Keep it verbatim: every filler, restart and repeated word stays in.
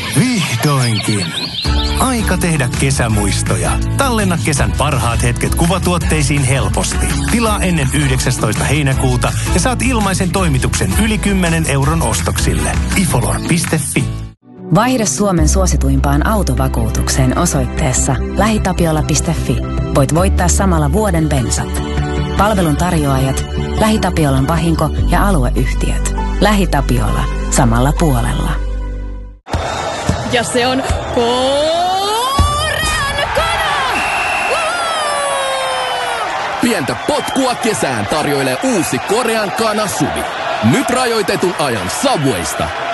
Vihdoinkin. Aika tehdä kesämuistoja. Tallenna kesän parhaat hetket kuvatuotteisiin helposti. Tilaa ennen yhdeksästoista heinäkuuta ja saat ilmaisen toimituksen yli kymmenen euron ostoksille. ifolor piste fi. Vaihda Suomen suosituimpaan autovakuutukseen osoitteessa lähitapiola piste fi. Voit voittaa samalla vuoden bensat. Palvelun tarjoajat, LähiTapiolan vahinko- ja alueyhtiöt. LähiTapiola. Samalla puolella. Ja se on Korean kana! Pientä potkua kesään tarjoilee uusi Korean kana S U V. Nyt rajoitetun ajan Subwaysta.